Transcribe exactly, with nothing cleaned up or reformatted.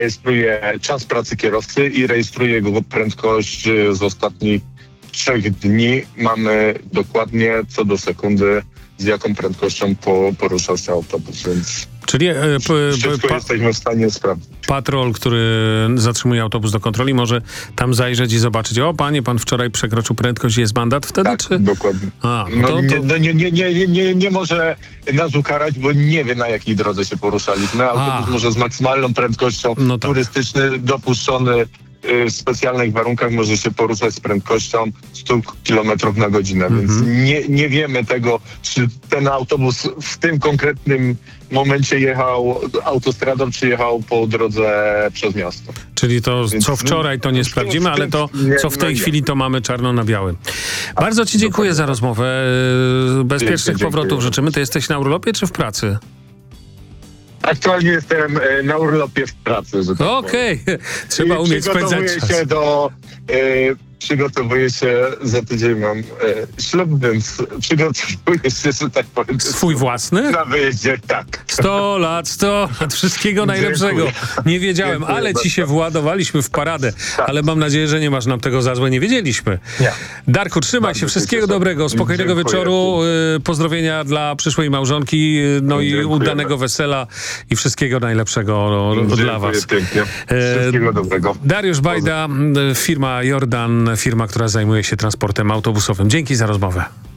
rejestruje czas pracy kierowcy i rejestruje jego prędkość z ostatnich trzech dni. Mamy dokładnie co do sekundy, z jaką prędkością po, poruszał się autobus, więc Czyli e, p, wszystko pa, jesteśmy w stanie sprawdzić. patrol, który zatrzymuje autobus do kontroli, może tam zajrzeć i zobaczyć, o panie, pan wczoraj przekroczył prędkość, jest mandat wtedy? Tak, czy? dokładnie. A, no, to, to... Nie, no nie, nie, nie, nie, nie może nas ukarać, bo nie wie, na jakiej drodze się poruszaliśmy. Autobus A. może z maksymalną prędkością, No tak. turystyczny, dopuszczony y, w specjalnych warunkach może się poruszać z prędkością stu kilometrów na godzinę, Mhm. więc nie, nie wiemy tego, czy ten autobus w tym konkretnym momencie jechał autostradą, czy jechał po drodze przez miasto. Czyli to, Więc co wczoraj, to nie w tym- sprawdzimy, w ale tym- to, nie, co w tej no nie. chwili, to mamy czarno na białym. Bardzo ci dziękuję dokładnie za tak. rozmowę. Bezpiecznych Dziękuję. powrotów życzymy. Ty jesteś na urlopie czy w pracy? Aktualnie jestem e, na urlopie w pracy. że tak Okej, trzeba I umieć spędzać przygotowuję czas. się do... E, przygotowuję się, za tydzień mam e, ślub, więc przygotowuję się, że tak powiem. Swój własny? Na wyjeździe, tak. sto lat, sto lat, wszystkiego najlepszego. Nie wiedziałem, Dziękuję ale ci bardzo. się władowaliśmy w paradę. Tak. Ale mam nadzieję, że nie masz nam tego za złe, nie wiedzieliśmy. Nie. Darku, trzymaj Bardzo się, wszystkiego cieszę. dobrego, spokojnego Dziękuję. wieczoru, y, pozdrowienia dla przyszłej małżonki, y, no i Dziękujemy. udanego wesela i wszystkiego najlepszego no, dla Dziękuję was. pięknie. E, Wszystkiego dobrego. Dariusz Bajda, firma Jordan, firma, która zajmuje się transportem autobusowym. Dzięki za rozmowę.